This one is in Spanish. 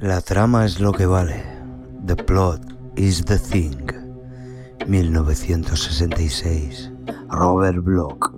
La trama es lo que vale. The plot is the thing. 1966. Robert Bloch.